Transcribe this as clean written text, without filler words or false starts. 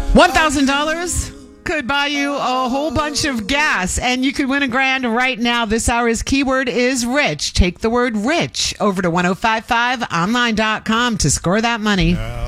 $1,000 could buy you a whole bunch of gas, and you could win $1,000 right now. This hour's keyword is rich. Take the word rich over to 1055online.com to score that money.